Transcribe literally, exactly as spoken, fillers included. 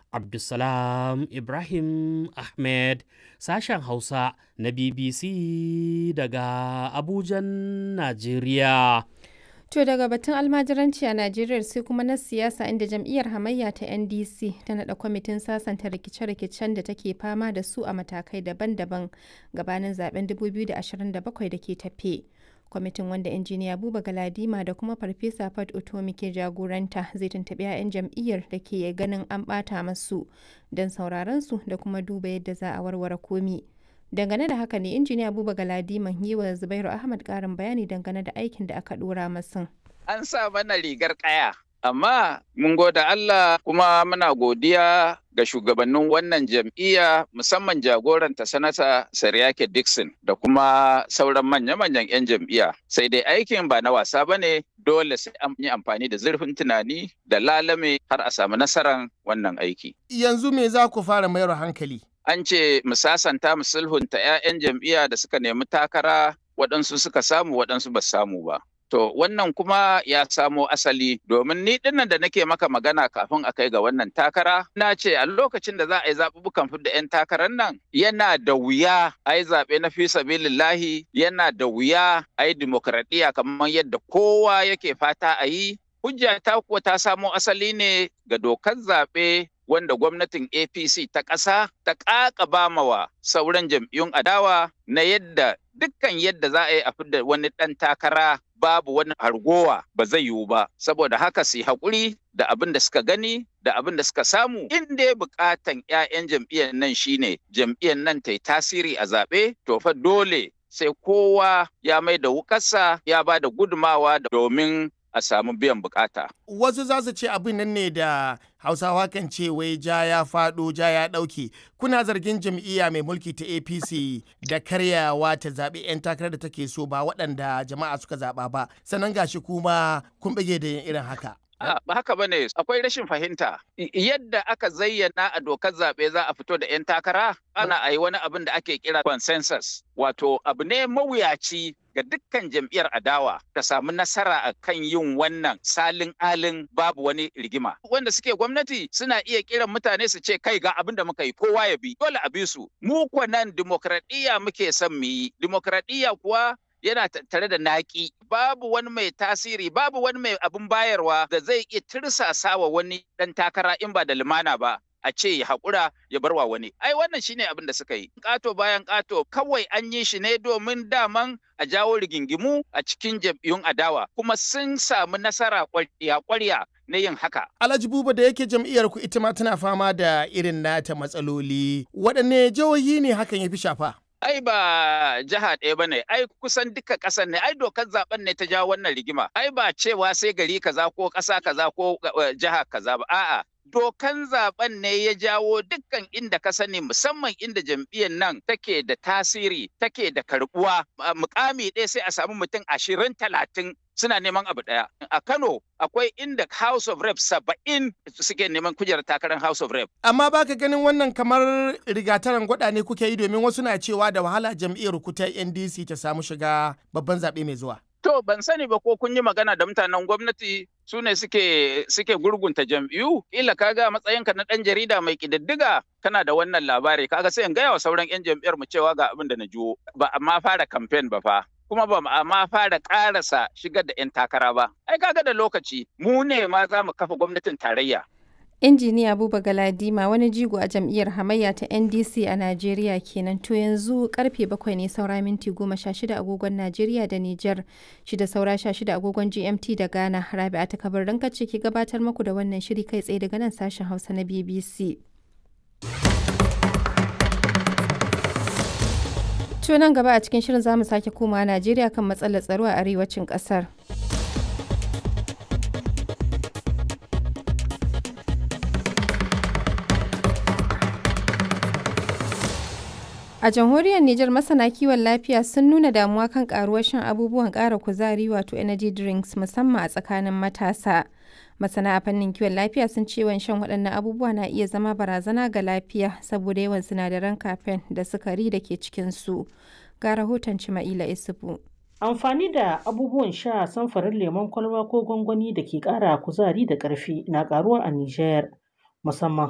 Abdulsalam Ibrahim Ahmed, sashen Hausa na B B C daga Abujan, Najeriya. To daga batun almajiranci a Najeriya sai kuma na siyasa inda jam'iyyar hamayya ta N D C ta naɗa kwamitin sasanta rikice-rikicen da take fama da su a matakai daban-daban gabanin zaben dubu biyu da ashirin da bakwai da ke tafe. Kwamitin wanda injiniya Buba Galadima da kuma Farfesa Fat Otomi ke jagoranta zai tuntuɓi 'ya'yan jam'iyyar da ke ganin an ɓata masu don sauraron su da kuma duba yadda za a warware komi. Dangane da haka ne injiniya Buba Galadiman yi wa Zubairu Ahmad ƙarin bayani dangane da aikin da aka ɗora masu. An sa mana rigar ƙaya, amma mun gode Allah kuma muna godiya ga shugabannin wannan jam'iyya musamman jagoranta sanata Sariyake Dixon da kuma sauran manya-manyan 'yan jam'iyya. Sai dai aikin ba na wasa ba ne, dole sai an yi amfani da zurfin tunani da lalame har a samu nasarar wannan aiki. Yanzu me za ku fara mayar hankali? An ce mu sasanta mu sulhunta 'ya'yan jam'iyya da suka nemi takara, waɗansu suka samu waɗansu ba samu ba. To wannan kuma ya samo asali domin ni dinnan da nake maka magana kafin a kai ga wannan takara, na ce a lokacin da za a yi zaɓuɓɓukan fidda 'yan takarar nan yana da wuya a yi zaɓe na fi sabilillahi, yana da wuya a yi dimokuraɗiyya kamar yadda kowa yake fata a yi. Hujja ta kuwa ta samo asali ne ga dokar zaɓe wanda gwamnatin A P C ta ƙasa ta ƙaƙaba mawa sauran jam'iyyun adawa na yadda dukkan yadda za a yi a fidda wani ɗan takara babu wani hargowa ba zai yiwu ba. Saboda haka su yi haƙuri da abin da suka gani da abin da suka samu. In dai buƙatan 'ya'yan jam'iyyar nan shine jam'iyyar nan ta yi tasiri a zaɓe, to fa dole sai kowa ya mai da wukarsa ya ba da gudumawa domin a samu biyan bukata. Wasu za su ce abin nan ne da Hausawa kan ce wai ja ya faɗo ja ya ɗauke. Kuna zargin jam'iyya mai mulki ta A P C da karyawa ta zaɓi 'yan takarar da take so ba waɗanda jama'a suka zaɓa ba. Sannan gashi kuma kun bige da yin irin haka. Ah, ba haka bane, akwai rashin fahimta. Yadda aka zayyana a dokar zaɓe za a fito da 'yan takara, ana a yi wani abin da ake kira consensus. Wato abu ne mawuyaci ga dukkan jam'iyyar adawa ta samu nasara a kan yin wannan salin alin babu wani rigima. Wanda suke gwamnati suna iya kiran mutane su ce kai ga abin da muka yi kowa ya bi, dole a bi su. Mu kuwa nan dimokuraɗiyya muke son mu yi. Dimokuraɗiyya kuwa yana tare da naƙi, babu wani mai tasiri, babu wani mai abin bayarwa da zai iya tirsasa wa wani ɗan takara in ba da lumana ba. A ce ya haƙura ya barwa wani. Ai wannan shine abin da suka yi. Ƙato bayan ƙato kawai an yi shi ne domin daman a jawo rigingimu a cikin jam'iyyun adawa. Kuma sun samu nasara ƙwarya-ƙwarya na yin haka. Alhaji Buba, da yake jam'iyyar ku ita ma tana fama da irin nata matsaloli. Waɗanne jihohi ne hakan ya fi shafa? Ai ba jiha ɗaya ba ne, ai kusan duka ƙasar ne, ai dokar zaben ne ta jawo wannan rigima. Ai ba cewa sai gari kaza ko ƙasa kaza ko jiha kaza ba, a'a. Dokan zaben ne ya jawo dukkan inda ka sani musamman inda jam'iyyar nan take da tasiri, take da karbuwa. Mukami ɗaya sai a samu mutum ashirin talatin suna neman abu ɗaya. A Kano akwai inda House of Rep saba'in suke neman kujerar takarar House of Rep. Amma baka ganin wannan kamar rigataran gwada ne kuke yi, domin wasu na cewa da wahala jam'iyyar ku ta N D C ta samu shiga babban zaɓe mai zuwa. To ban sani ba ko kun yi magana da mutanen gwamnati su ne suke suke gurgunta jam'iyyu. Ila kaga matsayinka na ɗan jarida mai ƙididdiga kana da wannan labari, kaga sai in gaya wa sauran 'yan jam'iyyar mu cewa ga abin da na jiwo. Ba amma fara kamfen ba fa. Kuma ba amma fara ƙarasa shigar da 'yan takara ba. Ai kaga da lokaci mu ne ma za mu kafa gwamnatin tarayya. Injiniya Buba Galadima wani jigo a jam'iyyar hamayya ta N D C a Najeriya kenan. To yanzu karfe bakwai ne saura minti goma sha shida agogon Najeriya da Nijar, shida saura sha shida agogon G M T da Ghana. Rabi'a ta kabarin ce ke gabatar muku da wannan shiri kai tsaye daga nan sashen Hausa na B B C. To nan gaba a cikin shirin zamu sake komawa Najeriya kan matsalar tsaro a arewacin kasar. A jamhuriyar Nijar masana kiwon lafiya sun nuna damuwa kan karuwar shan abubuwan ƙara kuzari wato energy drinks musamman a tsakanin matasa. Masana a fannin kiwon lafiya sun ce yawan shan waɗannan abubuwa na iya zama barazana ga lafiya saboda yawan sinadaran caffeine da sukari da ke cikinsu. Ga rahoton Cima'ila Isufu. Amfani da abubuwan sha samfurin lemon kwalba ko gwangwani da ke ƙara kuzari da ƙarfi na ƙaruwa a Nijar, musamman